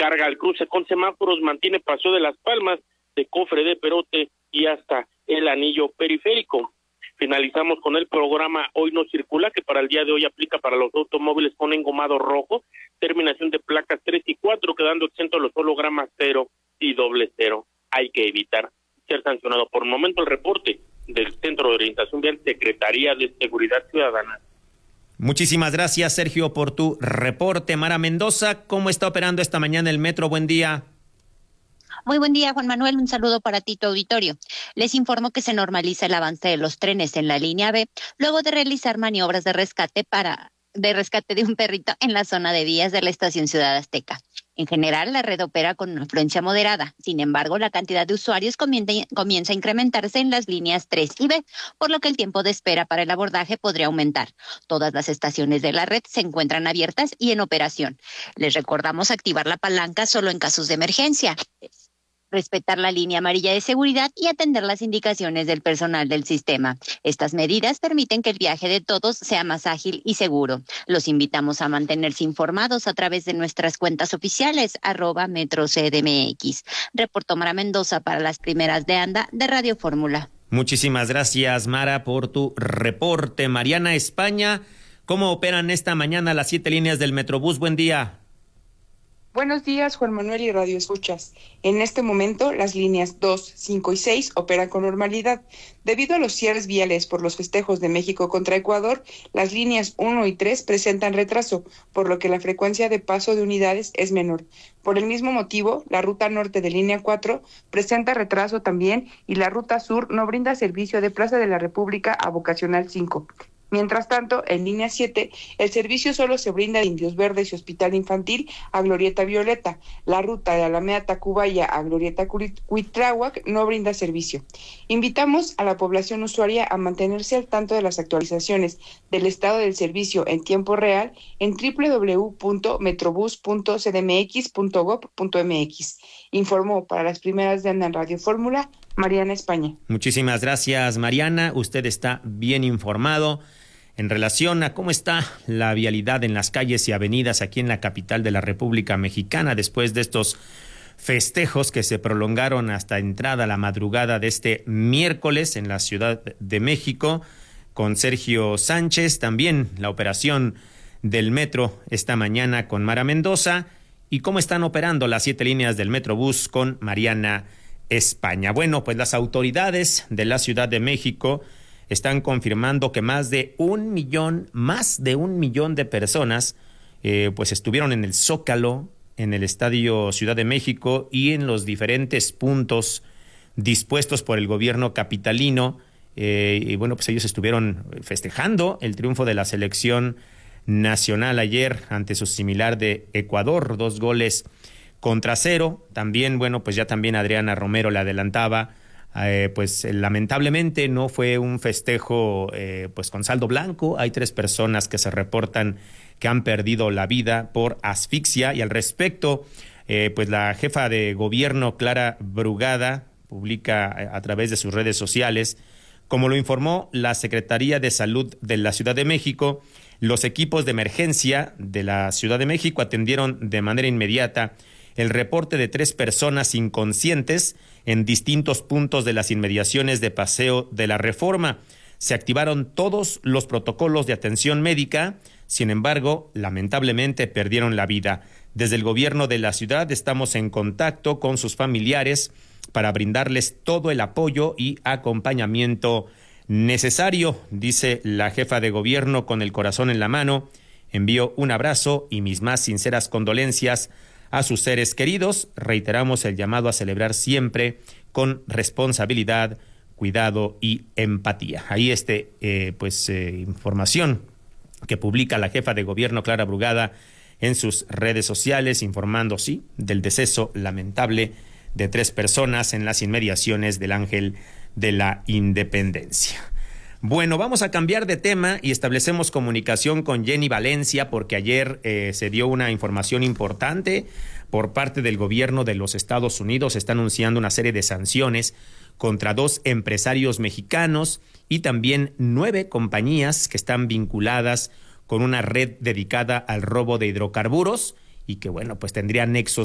carga al cruce con semáforos, mantiene Paseo de las Palmas, de Cofre de Perote y hasta el anillo periférico. Finalizamos con el programa Hoy No Circula, que para el día de hoy aplica para los automóviles con engomado rojo, terminación de placas 3 y 4, quedando exento los hologramas 0 y 00. Hay que evitar ser sancionado. Por el momento, el reporte del Centro de Orientación Vial, Secretaría de Seguridad Ciudadana. Muchísimas gracias, Sergio, por tu reporte. Mara Mendoza, ¿cómo está operando esta mañana el metro? Buen día. Muy buen día, Juan Manuel. Un saludo para ti, tu auditorio. Les informo que se normaliza el avance de los trenes en la línea B, luego de realizar maniobras de rescate de un perrito en la zona de vías de la estación Ciudad Azteca. En general, la red opera con una afluencia moderada. Sin embargo, la cantidad de usuarios comienza a incrementarse en las líneas 3 y B, por lo que el tiempo de espera para el abordaje podría aumentar. Todas las estaciones de la red se encuentran abiertas y en operación. Les recordamos activar la palanca solo en casos de emergencia, respetar la línea amarilla de seguridad y atender las indicaciones del personal del sistema. Estas medidas permiten que el viaje de todos sea más ágil y seguro. Los invitamos a mantenerse informados a través de nuestras cuentas oficiales, @MetroCDMX. Reportó Mara Mendoza para las primeras de ANDA de Radio Fórmula. Muchísimas gracias, Mara, por tu reporte. Mariana España, ¿cómo operan esta mañana las 7 líneas del Metrobús? Buen día. Buenos días, Juan Manuel y Radio Escuchas. En este momento, las líneas 2, 5 y 6 operan con normalidad. Debido a los cierres viales por los festejos de México contra Ecuador, las líneas 1 y 3 presentan retraso, por lo que la frecuencia de paso de unidades es menor. Por el mismo motivo, la ruta norte de línea 4 presenta retraso también y la ruta sur no brinda servicio de Plaza de la República a Vocacional 5. Mientras tanto, en línea 7, el servicio solo se brinda de Indios Verdes y Hospital Infantil a Glorieta Violeta. La ruta de Alameda Tacubaya a Glorieta Cuitláhuac no brinda servicio. Invitamos a la población usuaria a mantenerse al tanto de las actualizaciones del estado del servicio en tiempo real en www.metrobus.cdmx.gov.mx. Informó para las primeras de ANDA en Radio Fórmula, Mariana España. Muchísimas gracias, Mariana. Usted está bien informado en relación a cómo está la vialidad en las calles y avenidas aquí en la capital de la República Mexicana después de estos festejos que se prolongaron hasta entrada la madrugada de este miércoles en la Ciudad de México con Sergio Sánchez, también la operación del metro esta mañana con Mara Mendoza y cómo están operando las 7 líneas del Metrobús con Mariana España. Bueno, pues las autoridades de la Ciudad de México están confirmando que más de un millón de personas pues estuvieron en el Zócalo, en el Estadio Ciudad de México y en los diferentes puntos dispuestos por el gobierno capitalino. Y bueno, pues ellos estuvieron festejando el triunfo de la selección nacional ayer ante su similar de Ecuador, 2-0. También, bueno, pues ya también Adriana Romero le adelantaba, pues lamentablemente no fue un festejo pues con saldo blanco. Hay 3 personas que se reportan que han perdido la vida por asfixia y al respecto, pues la jefa de gobierno, Clara Brugada, publica a través de sus redes sociales, como lo informó la Secretaría de Salud de la Ciudad de México, los equipos de emergencia de la Ciudad de México atendieron de manera inmediata el reporte de 3 personas inconscientes en distintos puntos de las inmediaciones de Paseo de la Reforma. Se activaron todos los protocolos de atención médica, sin embargo, lamentablemente perdieron la vida. Desde el gobierno de la ciudad estamos en contacto con sus familiares para brindarles todo el apoyo y acompañamiento necesario, dice la jefa de gobierno con el corazón en la mano. Envío un abrazo y mis más sinceras condolencias a sus seres queridos. Reiteramos el llamado a celebrar siempre con responsabilidad, cuidado y empatía. Ahí información que publica la jefa de gobierno Clara Brugada en sus redes sociales, informando, sí, del deceso lamentable de 3 personas en las inmediaciones del Ángel de la Independencia. Bueno, vamos a cambiar de tema y establecemos comunicación con Jenny Valencia porque ayer se dio una información importante por parte del gobierno de los Estados Unidos. Está anunciando una serie de sanciones contra 2 empresarios mexicanos y también 9 compañías que están vinculadas con una red dedicada al robo de hidrocarburos y que, bueno, pues tendrían nexos